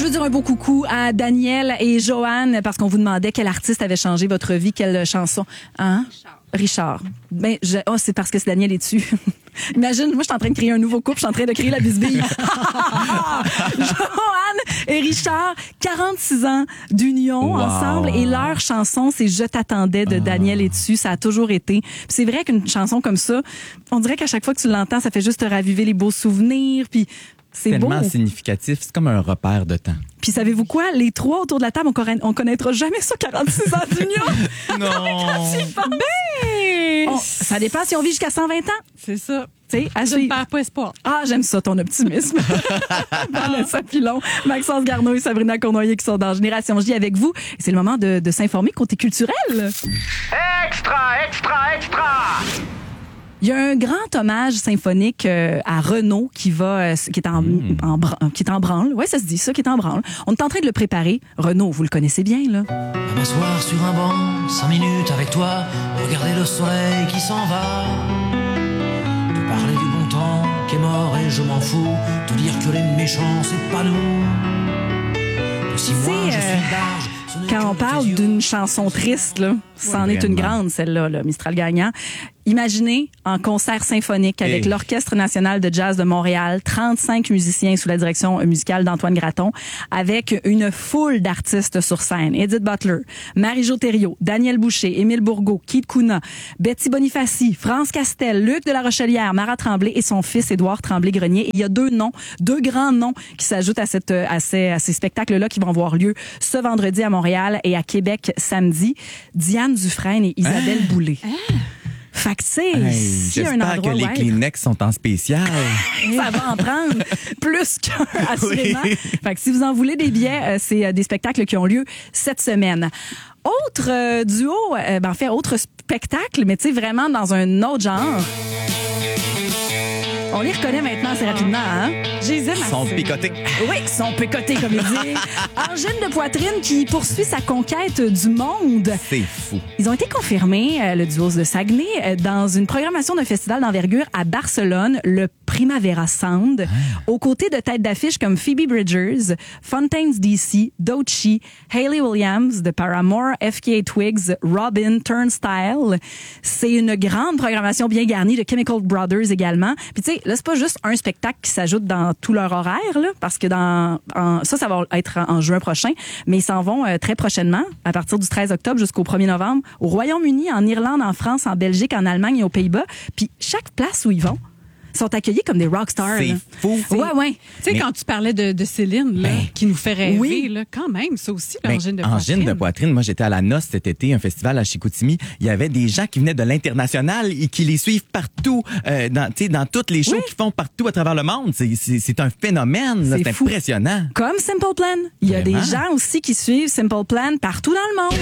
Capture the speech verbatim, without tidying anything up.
Je veux dire un beau coucou à Daniel et Joanne parce qu'on vous demandait quel artiste avait changé votre vie, quelle chanson. Hein? Richard. Richard. Ben, je, oh, c'est parce que c'est Daniel est dessus. Imagine, moi, je suis en train de créer un nouveau couple, je suis en train de créer la bisbille. Joanne et Richard, quarante-six ans d'union wow. ensemble et leur chanson, c'est Je t'attendais de Daniel et dessus. Ça a toujours été. Puis c'est vrai qu'une chanson comme ça, on dirait qu'à chaque fois que tu l'entends, ça fait juste te raviver les beaux souvenirs. Puis c'est tellement beau. significatif. C'est comme un repère de temps. Puis savez-vous quoi? Les trois autour de la table, on, conna- on connaîtra jamais ça, quarante-six ans d'union. Non. Ben! On- ça dépend si on vit jusqu'à cent vingt ans. C'est ça. Tu sais, à Je ne suivre. perds pas espoir. Ah, j'aime ça, ton optimisme. Vanessa Pilon, Maxence Garneau et Sabrina Cournoyer qui sont dans Génération J avec vous. Et c'est le moment de, de s'informer côté culturel. Extra, extra, extra! Il y a un grand hommage symphonique euh, à Renaud qui va, euh, qui est en, mmh. en bran- qui est en branle. Ouais, ça se dit ça, qui est en branle. On est en train de le préparer. Renaud, vous le connaissez bien, là. À m'asseoir sur un banc, cinq minutes avec toi, regarder le soleil qui s'en va. Te parler du bon temps qui est mort et je m'en fous. Te dire que les méchants, c'est pas nous. De six mois, je euh, suis large. Quand on parle d'une chanson triste, là, c'en est une grande, celle-là, là, Mistral gagnant. Imaginez en concert symphonique avec hey. l'Orchestre national de jazz de Montréal, trente-cinq musiciens sous la direction musicale d'Antoine Graton, avec une foule d'artistes sur scène. Edith Butler, Marie-Jo Thériault, Daniel Boucher, Émile Bourgault, Keith Kuna, Betty Bonifaci, France Castel, Luc de la Rochelière, Marat Tremblay et son fils Édouard Tremblay-Grenier. Et il y a deux noms, deux grands noms qui s'ajoutent à, cette, à, ces, à ces spectacles-là qui vont avoir lieu ce vendredi à Montréal et à Québec samedi. Diane Dufresne et Isabelle hein? Boulay. Hein? Fait que, tu sais, Hey, s'il y a un j'espère endroit que les ouais, Kleenex sont en spécial. ça va en prendre plus qu'un, assurément. Oui. Fait que si vous en voulez des billets, euh, c'est euh, des spectacles qui ont lieu cette semaine. Autre euh, duo, euh, ben, en fait, autre spectacle, mais tu sais, vraiment dans un autre genre. On les reconnaît maintenant assez rapidement, hein? Je les aime Ils sont assez. picotés. Oui, ils sont pécotés, comme il dit. Angine de Poitrine qui poursuit sa conquête du monde. C'est fou. Ils ont été confirmés, euh, le duo de Saguenay, euh, dans une programmation d'un festival d'envergure à Barcelone, le Primavera Sound, aux côtés de têtes d'affiche comme Phoebe Bridgers, Fontaines D C, Doechii, Hayley Williams de Paramore, F K A Twigs, Robin, Turnstile. C'est une grande programmation bien garnie de Chemical Brothers également. Puis tu sais, là, c'est pas juste un spectacle qui s'ajoute dans tout leur horaire, là, parce que dans en, ça, ça va être en juin prochain, mais ils s'en vont euh, très prochainement, à partir du treize octobre jusqu'au premier novembre, au Royaume-Uni, en Irlande, en France, en Belgique, en Allemagne et aux Pays-Bas. Puis chaque place où ils vont, sont accueillis comme des rockstars. C'est là. fou. Ouais, ouais. Tu sais, Mais- quand tu parlais de, de Céline, là, Ben, qui nous fait rêver, oui. là, quand même, ça aussi, Ben, l'angine de angine poitrine. de poitrine. Moi, j'étais à la Noce cet été, un festival à Chicoutimi. Il y avait des gens qui venaient de l'international et qui les suivent partout, euh, dans, tu sais, dans toutes les shows Oui. qu'ils font partout à travers le monde. C'est, c'est, c'est un phénomène. là. C'est C'est fou. impressionnant. Comme Simple Plan. Il y a Vraiment? des gens aussi qui suivent Simple Plan partout dans le monde.